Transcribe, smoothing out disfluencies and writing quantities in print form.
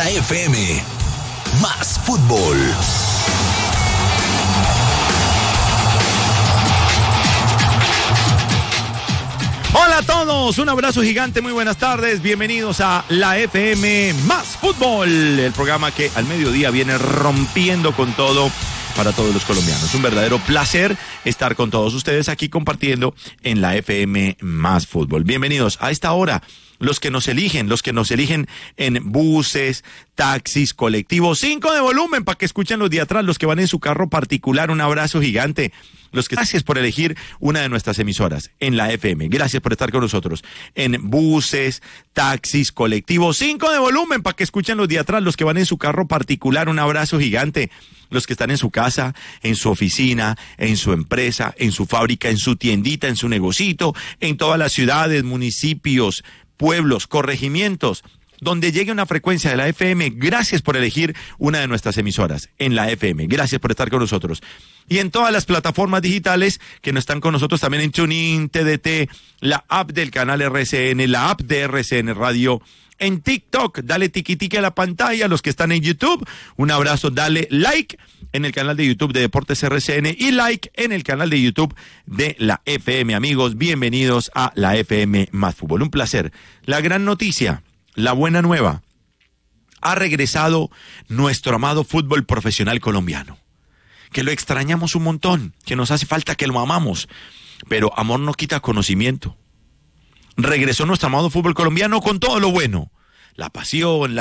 la FM. Más fútbol. Hola a todos, un abrazo gigante, muy buenas tardes, bienvenidos a la FM Más Fútbol, el programa que al mediodía viene rompiendo con todo para todos los colombianos. Un verdadero placer estar con todos ustedes aquí compartiendo en la FM Más Fútbol. Bienvenidos a esta hora. Los que nos eligen en buses, taxis, colectivos, 5 de volumen para que escuchen los de atrás, los que van en su carro particular, un abrazo gigante. Gracias por elegir una de nuestras emisoras en la FM. Gracias por estar con nosotros en buses, taxis, colectivos, 5 de volumen para que escuchen los de atrás, los que van en su carro particular, un abrazo gigante. Los que están en su casa, en su oficina, en su empresa, en su fábrica, en su tiendita, en su negocito, en todas las ciudades, municipios, pueblos, corregimientos, donde llegue una frecuencia de la FM, gracias por elegir una de nuestras emisoras en la FM, gracias por estar con nosotros. Y en todas las plataformas digitales que no están con nosotros, también en TuneIn, TDT, la app del canal RCN, la app de RCN Radio, en TikTok, dale tiqui-tiqui a la pantalla, los que están en YouTube, un abrazo, dale like en el canal de YouTube de Deportes RCN y like en el canal de YouTube de la FM. Amigos, bienvenidos a la FM Más Fútbol. Un placer. La gran noticia, la buena nueva, ha regresado nuestro amado fútbol profesional colombiano, que lo extrañamos un montón, que nos hace falta, que lo amamos, pero amor no quita conocimiento. Regresó nuestro amado fútbol colombiano con todo lo bueno, la pasión,